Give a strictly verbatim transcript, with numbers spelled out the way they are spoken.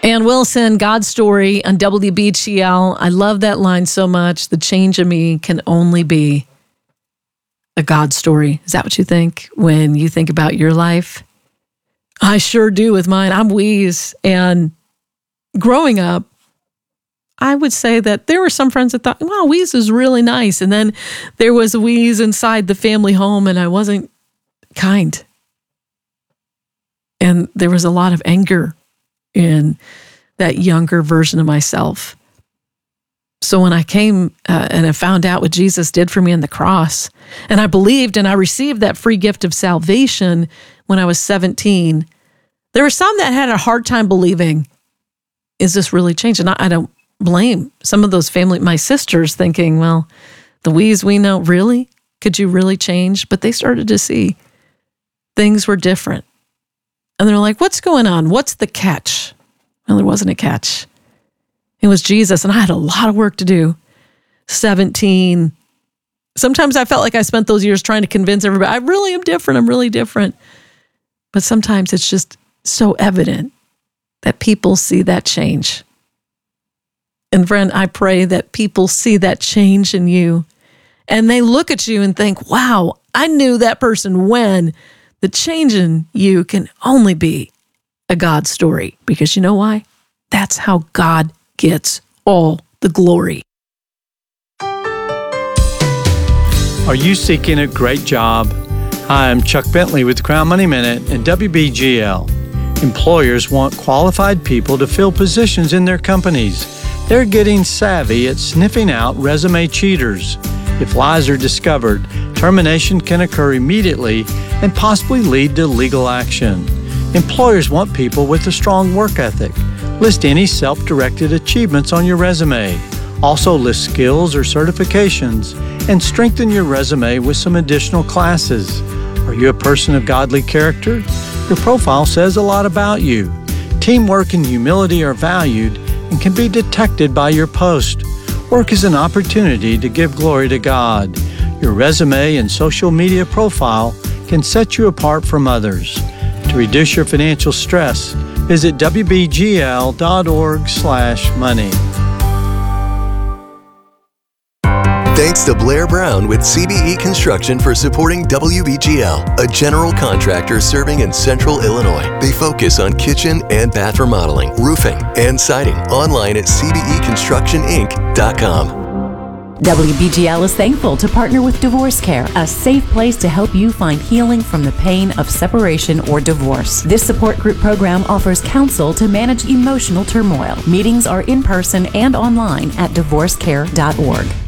Ann Wilson, God's Story on W B G L. I love that line so much. The change in me can only be a God story. Is that what you think when you think about your life? I sure do with mine. I'm Wheeze. And growing up, I would say that there were some friends that thought, wow, Wheeze is really nice. And then there was a Wheeze inside the family home and I wasn't kind. And there was a lot of anger in that younger version of myself. So when I came uh, and I found out what Jesus did for me on the cross, and I believed and I received that free gift of salvation when I was seventeen, there were some that had a hard time believing, is this really changed? And I, I don't blame some of those family, my sisters thinking, well, the Wheeze we know, really? Could you really change? But they started to see things were different. And they're like, what's going on? What's the catch? Well, there wasn't a catch. It was Jesus, and I had a lot of work to do. seventeen. Sometimes I felt like I spent those years trying to convince everybody, I really am different, I'm really different. But sometimes it's just so evident that people see that change. And friend, I pray that people see that change in you, and they look at you and think, wow, I knew that person when. The change in you can only be a God story, because you know why? That's how God gets all the glory. Are you seeking a great job? Hi, I'm Chuck Bentley with the Crown Money Minute and W B G L. Employers want qualified people to fill positions in their companies. They're getting savvy at sniffing out resume cheaters. If lies are discovered, termination can occur immediately and possibly lead to legal action. Employers want people with a strong work ethic. List any self-directed achievements on your resume. Also list skills or certifications and strengthen your resume with some additional classes. Are you a person of godly character? Your profile says a lot about you. Teamwork and humility are valued and can be detected by your post. Work is an opportunity to give glory to God. Your resume and social media profile can set you apart from others. To reduce your financial stress, visit w b g l dot org slash money. Thanks to Blair Brown with C B E Construction for supporting W B G L, a general contractor serving in Central Illinois. They focus on kitchen and bath remodeling, roofing, and siding. Online at c b e construction inc dot com. W B G L is thankful to partner with Divorce Care, a safe place to help you find healing from the pain of separation or divorce. This support group program offers counsel to manage emotional turmoil. Meetings are in person and online at divorce care dot org.